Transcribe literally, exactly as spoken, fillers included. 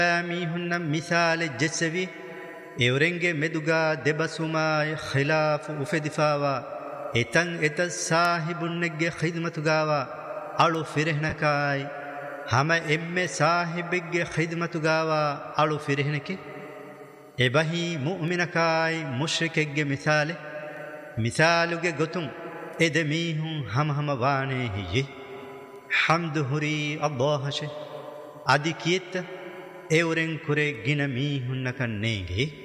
ميهن مثال جسوي اورنگه مدوگا دبسوماي خلاف وفدفاوا اتن ات صاحبنگه خدمتگاوا alو فرهنكاي hama emme sahibegge khidmatugawa alu firheneke ebahi mu'minakai mushrikegge misale misaluge gotum edemihun hama hama wane hiye hamdu huri allah she adi kietta euren kure gina mihun nakan nege